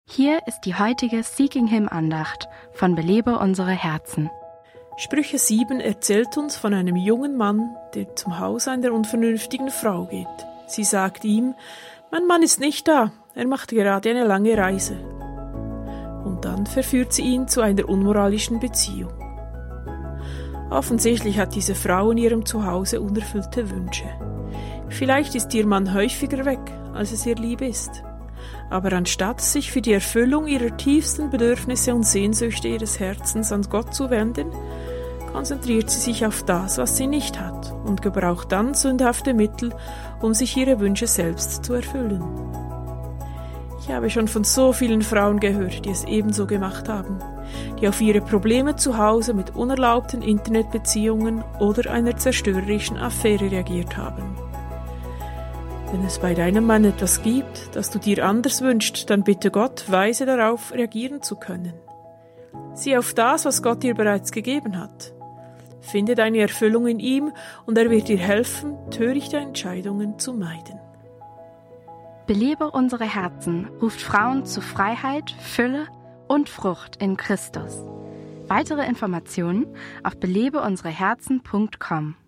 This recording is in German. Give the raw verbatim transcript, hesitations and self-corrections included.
Hier ist die heutige Seeking Him Andacht von Belebe unsere Herzen. Sprüche sieben erzählt uns von einem jungen Mann, der zum Haus einer unvernünftigen Frau geht. Sie sagt ihm, mein Mann ist nicht da, er macht gerade eine lange Reise. Und dann verführt sie ihn zu einer unmoralischen Beziehung. Offensichtlich hat diese Frau in ihrem Zuhause unerfüllte Wünsche. Vielleicht ist ihr Mann häufiger weg, als es ihr lieb ist. Aber anstatt sich für die Erfüllung ihrer tiefsten Bedürfnisse und Sehnsüchte ihres Herzens an Gott zu wenden, konzentriert sie sich auf das, was sie nicht hat, und gebraucht dann sündhafte Mittel, um sich ihre Wünsche selbst zu erfüllen. Ich habe schon von so vielen Frauen gehört, die es ebenso gemacht haben, die auf ihre Probleme zu Hause mit unerlaubten Internetbeziehungen oder einer zerstörerischen Affäre reagiert haben. Wenn es bei deinem Mann etwas gibt, das du dir anders wünschst, dann bitte Gott, weise darauf reagieren zu können. Sieh auf das, was Gott dir bereits gegeben hat. Finde deine Erfüllung in ihm und er wird dir helfen, törichte Entscheidungen zu meiden. Belebe unsere Herzen ruft Frauen zu Freiheit, Fülle und Frucht in Christus. Weitere Informationen auf belebe unsere herzen punkt com.